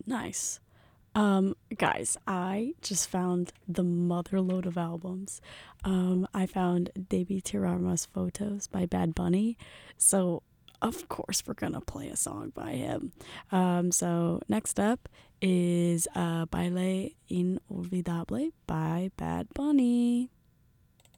Nice. Guys, I just found the mother load of albums. I found Debi Tirarma's Photos by Bad Bunny. So, of course, we're gonna play a song by him. So, next up is Baile Inolvidable by Bad Bunny.